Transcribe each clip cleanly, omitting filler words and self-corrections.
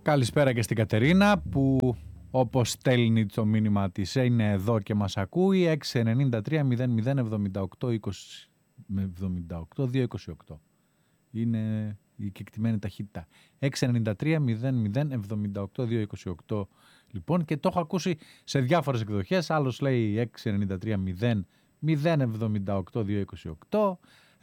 Καλησπέρα και στην Κατερίνα που, όπως στέλνει το μήνυμα της, είναι εδώ και μας ακούει. 693-0078-228 είναι η κεκτημένη ταχύτητα. 693-0078-228 λοιπόν, και το έχω ακούσει σε διάφορες εκδοχές. Άλλος λέει 693-078-228,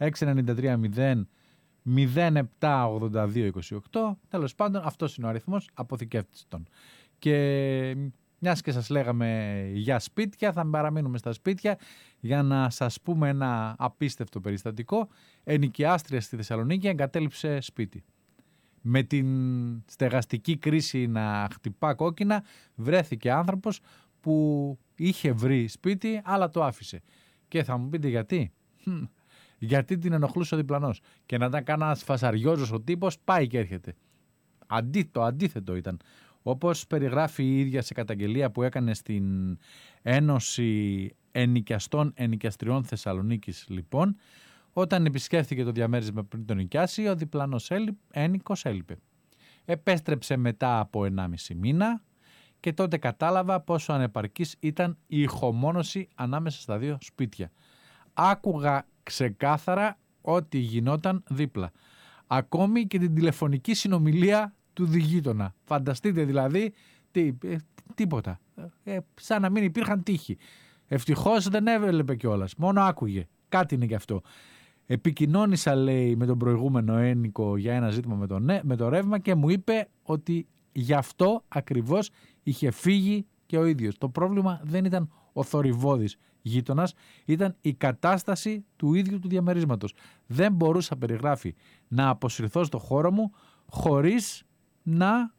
693-007-82-28. Τέλος πάντων, αυτός είναι ο αριθμός, αποθηκεύτης τον. Και μιας και σας λέγαμε για σπίτια, θα παραμείνουμε στα σπίτια για να σας πούμε ένα απίστευτο περιστατικό. Ενοικιάστρια στη Θεσσαλονίκη εγκατέλειψε σπίτι. Με την στεγαστική κρίση να χτυπά κόκκινα, βρέθηκε άνθρωπος που είχε βρει σπίτι αλλά το άφησε. Και θα μου πείτε γιατί? Γιατί την ενοχλούσε ο διπλανός. Και να ήταν κανένας φασαριόζος ο τύπος, πάει και έρχεται. Το αντίθετο ήταν. Όπως περιγράφει η ίδια σε καταγγελία που έκανε στην Ένωση Ενοικιαστριών Θεσσαλονίκης, λοιπόν, όταν επισκέφθηκε το διαμέρισμα πριν τον νοικιάσει, ο διπλανός ένοικος έλειπε. Επέστρεψε μετά από 1,5 μήνα και τότε κατάλαβα πόσο ανεπαρκής ήταν η ηχομόνωση ανάμεσα στα δύο σπίτια. Άκουγα ξεκάθαρα ό,τι γινόταν δίπλα. Ακόμη και την τηλεφωνική συνομιλία του διγείτονα. Φανταστείτε δηλαδή τίποτα. Σαν να μην υπήρχαν τείχοι. Ευτυχώς δεν έβλεπε κιόλας. Μόνο άκουγε. Κάτι είναι γι' αυτό. Επικοινώνησα, λέει, με τον προηγούμενο ένοικο για ένα ζήτημα με το ρεύμα και μου είπε ότι γι' αυτό ακριβώς είχε φύγει και ο ίδιος. Το πρόβλημα δεν ήταν ο θορυβώδης γείτονας, ήταν η κατάσταση του ίδιου του διαμερίσματος. Δεν μπορούσα, περιγράφει, να αποσυρθώ στο χώρο μου χωρίς να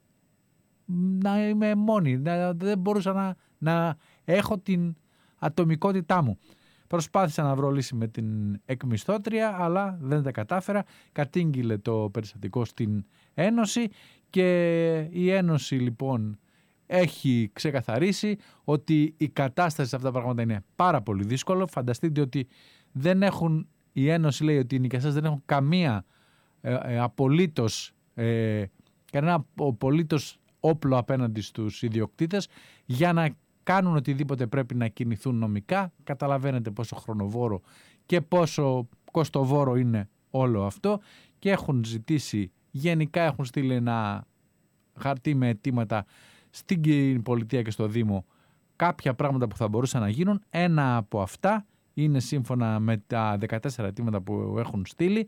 είμαι μόνη. Δεν μπορούσα να έχω την ατομικότητά μου. Προσπάθησα να βρω λύση με την εκμισθώτρια, αλλά δεν τα κατάφερα. Κατήγγειλε το περιστατικό στην Ένωση και η Ένωση, λοιπόν, έχει ξεκαθαρίσει ότι η κατάσταση σε αυτά τα πράγματα είναι πάρα πολύ δύσκολο. Φανταστείτε ότι η Ένωση λέει ότι οι νοικιαστές δεν έχουν κανένα απολύτως όπλο απέναντι στους ιδιοκτήτες για να κάνουν οτιδήποτε πρέπει να κινηθούν νομικά. Καταλαβαίνετε πόσο χρονοβόρο και πόσο κοστοβόρο είναι όλο αυτό, και έχουν στείλει ένα χαρτί με αιτήματα στην πολιτεία και στο Δήμο κάποια πράγματα που θα μπορούσαν να γίνουν. Ένα από αυτά είναι, σύμφωνα με τα 14 αιτήματα που έχουν στείλει,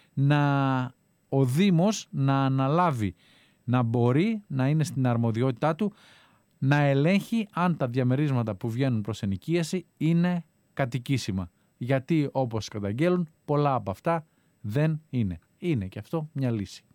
ο Δήμος να αναλάβει, να μπορεί να είναι στην αρμοδιότητά του να ελέγχει αν τα διαμερίσματα που βγαίνουν προς ενοικίαση είναι κατοικήσιμα. Γιατί, όπως καταγγέλουν, πολλά από αυτά δεν είναι. Είναι και αυτό μια λύση.